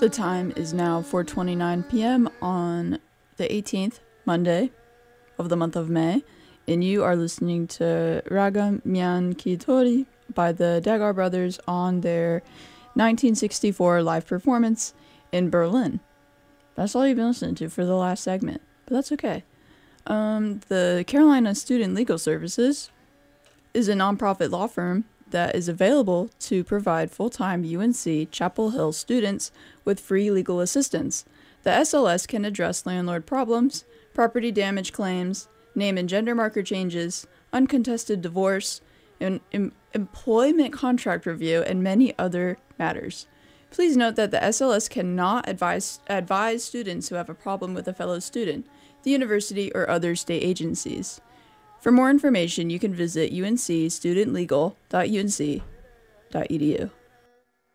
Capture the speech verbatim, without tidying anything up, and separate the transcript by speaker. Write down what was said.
Speaker 1: The time is now four twenty-nine p m on the eighteenth, Monday of the month of May, and you are listening to Raga Myan Ki Tori by the Dagar Brothers on their nineteen sixty-four live performance in Berlin. That's all you've been listening to for the last segment, but that's okay. Um, the Carolina Student Legal Services is a nonprofit law firm that is available to provide full-time U N C Chapel Hill students with free legal assistance. The S L S can address landlord problems, property damage claims, name and gender marker changes, uncontested divorce, and em- employment contract review, and many other matters. Please note that the S L S cannot advise advise students who have a problem with a fellow student, the university, or other state agencies. For more information, you can visit u n c student legal dot u n c dot e d u.